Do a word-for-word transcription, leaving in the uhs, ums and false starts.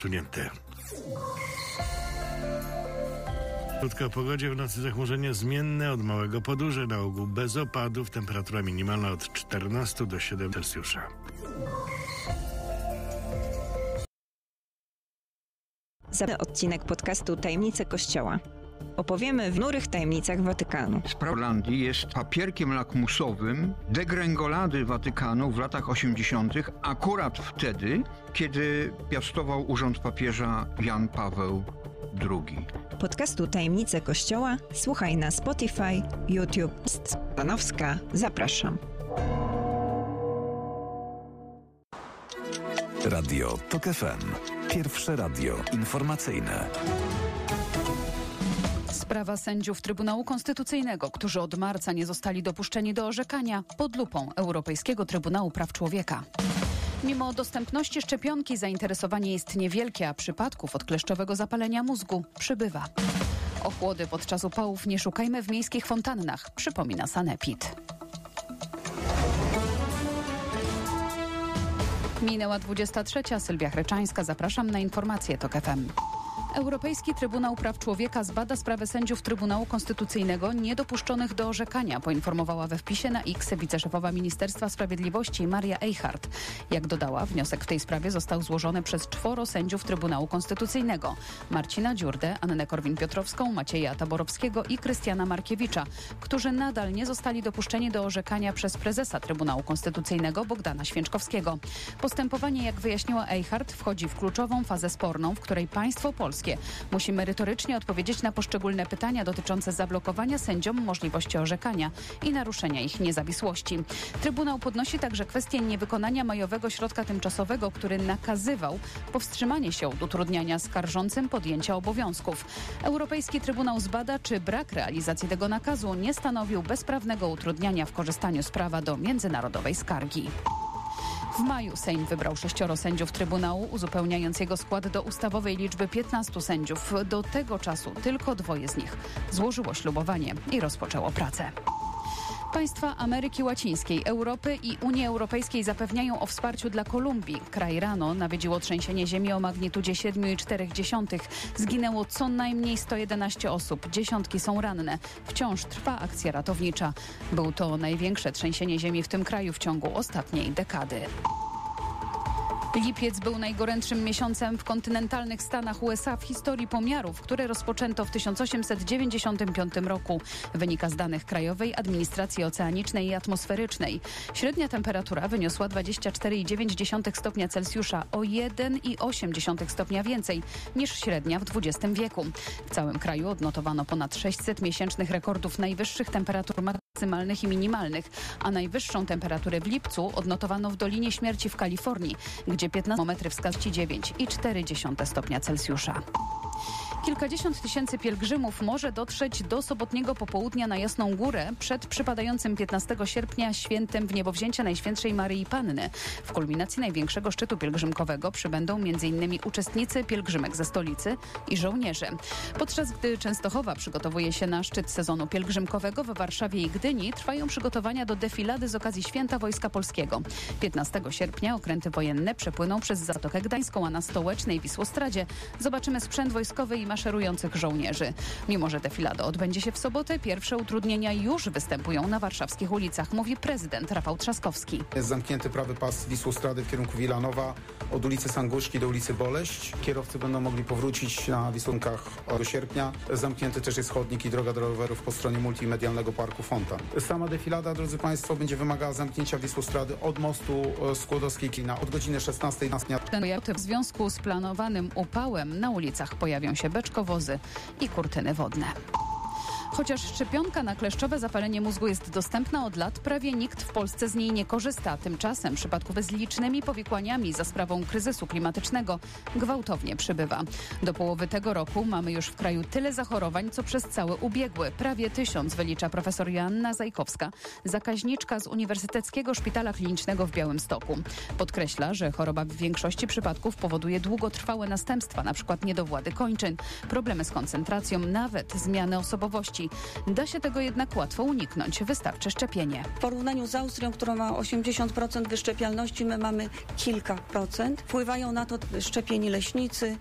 Sunięty. Krótko o pogodzie. W nocy zachmurzenie zmienne od małego podróży, na ogół bez opadów. Temperatura minimalna od czternastu do siedmiu Celsjusza. Za odcinek podcastu Tajemnice Kościoła. Opowiemy w nurych tajemnicach Watykanu. Sprawa Irlandii jest papierkiem lakmusowym degrengolady Watykanu w latach osiemdziesiątych, akurat wtedy, kiedy piastował urząd papieża Jan Paweł drugi. Podcastu Tajemnice Kościoła słuchaj na Spotify, YouTube. Stanowska, zapraszam. Radio TOK F M. Pierwsze radio informacyjne. Sprawa sędziów Trybunału Konstytucyjnego, którzy od marca nie zostali dopuszczeni do orzekania, pod lupą Europejskiego Trybunału Praw Człowieka. Mimo dostępności szczepionki zainteresowanie jest niewielkie, a przypadków odkleszczowego zapalenia mózgu przybywa. Ochłody podczas upałów nie szukajmy w miejskich fontannach, przypomina Sanepid. Minęła dwudziesta trzecia. Sylwia Chryczańska. Zapraszam na informacje TOK F M. Europejski Trybunał Praw Człowieka zbada sprawę sędziów Trybunału Konstytucyjnego niedopuszczonych do orzekania, poinformowała we wpisie na X wiceszefowa Ministerstwa Sprawiedliwości Maria Eichhardt. Jak dodała, wniosek w tej sprawie został złożony przez czworo sędziów Trybunału Konstytucyjnego: Marcina Dziurdę, Annę Korwin-Piotrowską, Macieja Taborowskiego i Krystiana Markiewicza, którzy nadal nie zostali dopuszczeni do orzekania przez prezesa Trybunału Konstytucyjnego Bogdana Święczkowskiego. Postępowanie, jak wyjaśniła Eichhardt, wchodzi w kluczową fazę sporną, w której państwo polskie musi merytorycznie odpowiedzieć na poszczególne pytania dotyczące zablokowania sędziom możliwości orzekania i naruszenia ich niezawisłości. Trybunał podnosi także kwestię niewykonania majowego środka tymczasowego, który nakazywał powstrzymanie się od utrudniania skarżącym podjęcia obowiązków. Europejski Trybunał zbada, czy brak realizacji tego nakazu nie stanowił bezprawnego utrudniania w korzystaniu z prawa do międzynarodowej skargi. W maju Sejm wybrał sześcioro sędziów Trybunału, uzupełniając jego skład do ustawowej liczby piętnastu sędziów. Do tego czasu tylko dwoje z nich złożyło ślubowanie i rozpoczęło pracę. Państwa Ameryki Łacińskiej, Europy i Unii Europejskiej zapewniają o wsparciu dla Kolumbii. Kraj rano nawiedziło trzęsienie ziemi o magnitudzie siedem i cztery dziesiątych. Zginęło co najmniej sto jedenaście osób, dziesiątki są ranne. Wciąż trwa akcja ratownicza. Był to największe trzęsienie ziemi w tym kraju w ciągu ostatniej dekady. Lipiec był najgorętszym miesiącem w kontynentalnych Stanach U S A w historii pomiarów, które rozpoczęto w tysiąc osiemset dziewięćdziesiątym piątym roku. Wynika z danych Krajowej Administracji Oceanicznej i Atmosferycznej. Średnia temperatura wyniosła dwadzieścia cztery i dziewięć dziesiątych stopnia Celsjusza, o jeden i osiem dziesiątych stopnia więcej niż średnia w dwudziestym wieku. W całym kraju odnotowano ponad sześćset miesięcznych rekordów najwyższych temperatur maksymalnych i minimalnych, a najwyższą temperaturę w lipcu odnotowano w Dolinie Śmierci w Kalifornii, gdzie piętnaście termometry wskazują dziewięć i cztery dziesiąte stopnia Celsjusza. Kilkadziesiąt tysięcy pielgrzymów może dotrzeć do sobotniego popołudnia na Jasną Górę przed przypadającym piętnastego sierpnia świętem Wniebowzięcia Najświętszej Maryi Panny. W kulminacji największego szczytu pielgrzymkowego przybędą między innymi uczestnicy pielgrzymek ze stolicy i żołnierze. Podczas gdy Częstochowa przygotowuje się na szczyt sezonu pielgrzymkowego, w Warszawie i Gdyni trwają przygotowania do defilady z okazji Święta Wojska Polskiego. piętnastego sierpnia okręty wojenne przepłyną przez Zatokę Gdańską, a na stołecznej Wisłostradzie zobaczymy sprzęt wojskowy i maszerujących żołnierzy. Mimo że defilada odbędzie się w sobotę, pierwsze utrudnienia już występują na warszawskich ulicach, mówi prezydent Rafał Trzaskowski. Jest zamknięty prawy pas Wisłostrady w kierunku Wilanowa od ulicy Sanguszki do ulicy Boleść. Kierowcy będą mogli powrócić na Wisłonkach do sierpnia. Zamknięty też jest chodnik i droga do rowerów po stronie multimedialnego Parku Fontan. Sama defilada, drodzy Państwo, będzie wymagała zamknięcia Wisłostrady od mostu Skłodowskiej-Kina od godziny szesnastej na dnia. W związku z planowanym upałem na ulicach pojawią się beczkowozy i kurtyny wodne. Chociaż szczepionka na kleszczowe zapalenie mózgu jest dostępna od lat, prawie nikt w Polsce z niej nie korzysta. Tymczasem przypadków z licznymi powikłaniami za sprawą kryzysu klimatycznego gwałtownie przybywa. Do połowy tego roku mamy już w kraju tyle zachorowań, co przez cały ubiegły. Prawie tysiąc, wylicza profesor Joanna Zajkowska, zakaźniczka z Uniwersyteckiego Szpitala Klinicznego w Białymstoku. Podkreśla, że choroba w większości przypadków powoduje długotrwałe następstwa, np. niedowłady kończyn, problemy z koncentracją, nawet zmiany osobowości. śmierci. Da się tego jednak łatwo uniknąć. Wystarczy szczepienie. W porównaniu z Austrią, która ma osiemdziesiąt procent wyszczepialności, my mamy kilka procent. Wpływają na to szczepieni leśnicy,